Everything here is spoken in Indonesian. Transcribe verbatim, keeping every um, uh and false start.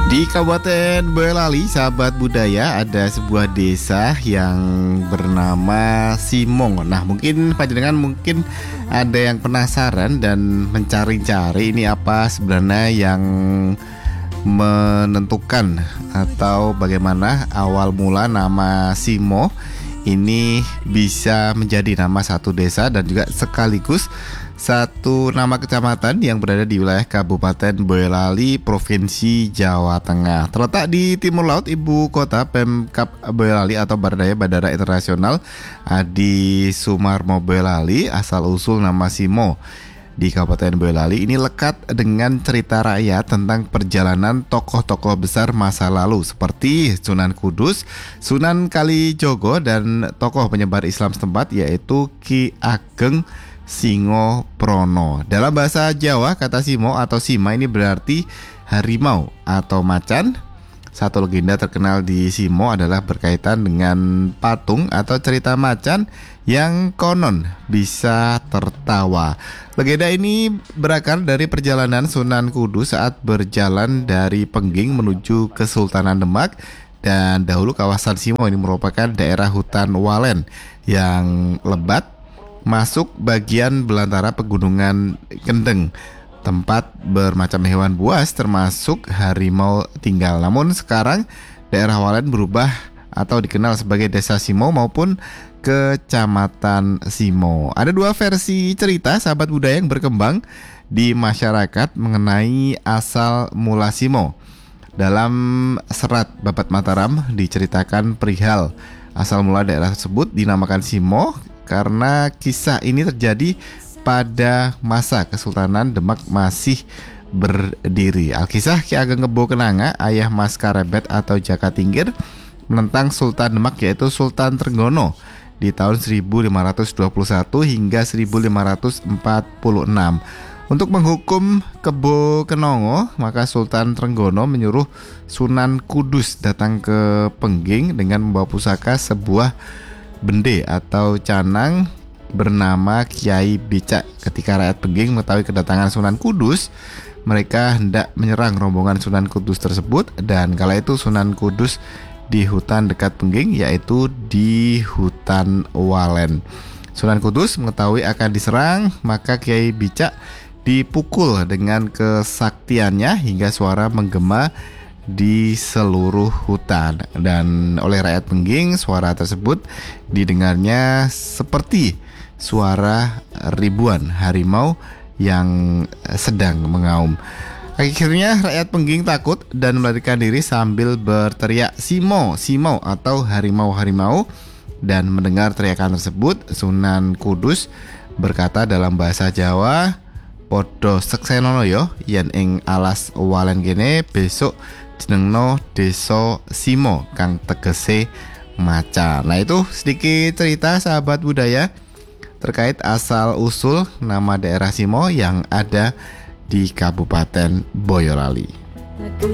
Di Kabupaten Boyolali, sahabat budaya, ada sebuah desa yang bernama Simong. Nah, mungkin panjenengan mungkin ada yang penasaran dan mencari-cari ini apa sebenarnya yang menentukan atau bagaimana awal mula nama Simo ini bisa menjadi nama satu desa dan juga sekaligus satu nama kecamatan yang berada di wilayah Kabupaten Boyolali, Provinsi Jawa Tengah. Terletak di timur laut ibu kota Pemkab Boyolali atau Bardaya Bandara Internasional Adi Sumarmo Boyolali. Asal usul nama Simo di Kabupaten Boyolali ini lekat dengan cerita rakyat tentang perjalanan tokoh-tokoh besar masa lalu seperti Sunan Kudus, Sunan Kalijogo, dan tokoh penyebar Islam setempat yaitu Ki Ageng Singoprono. Dalam bahasa Jawa, kata Simo atau Sima ini berarti harimau atau macan. Satu legenda terkenal di Simo adalah berkaitan dengan patung atau cerita macan yang konon bisa tertawa. Legenda ini berakar dari perjalanan Sunan Kudus saat berjalan dari Pengging menuju Kesultanan Demak. Dan dahulu kawasan Simo ini merupakan daerah hutan walen yang lebat, masuk bagian belantara pegunungan Kendeng. Tempat bermacam hewan buas termasuk harimau tinggal. Namun sekarang daerah walen berubah atau dikenal sebagai Desa Simo maupun Kecamatan Simo. Ada dua versi cerita sahabat budaya yang berkembang di masyarakat mengenai asal mula Simo. Dalam serat Babat Mataram diceritakan perihal asal mula daerah tersebut dinamakan Simo karena kisah ini terjadi pada masa Kesultanan Demak masih berdiri. Alkisah Ki Ageng Kebo Kenanga, ayah Mas Karebet atau Jaka Tingkir, menentang Sultan Demak yaitu Sultan Trenggono di tahun seribu lima ratus dua puluh satu hingga seribu lima ratus empat puluh enam. Untuk menghukum Kebo Kenongo, maka Sultan Trenggono menyuruh Sunan Kudus datang ke Pengging dengan membawa pusaka sebuah bende atau canang bernama Kiai Bicak. Ketika rakyat Pengging mengetahui kedatangan Sunan Kudus, mereka hendak menyerang rombongan Sunan Kudus tersebut. Dan kala itu Sunan Kudus di hutan dekat Pengging, yaitu di hutan Walen. Sunan Kudus mengetahui akan diserang, maka Kiai Bicak dipukul dengan kesaktiannya hingga suara menggema di seluruh hutan. Dan oleh rakyat Pengging, suara tersebut didengarnya seperti suara ribuan harimau yang sedang mengaum. Akhirnya rakyat Pengging takut dan melarikan diri sambil berteriak Simo, Simo atau harimau-harimau. Dan mendengar teriakan tersebut, Sunan Kudus berkata dalam bahasa Jawa, "Podo seksenono yo yen ing alas walen kene besok jenengno Desa Simo kang tegese macan." Nah, itu sedikit cerita sahabat budaya terkait asal usul nama daerah Simo yang ada di Kabupaten Boyolali.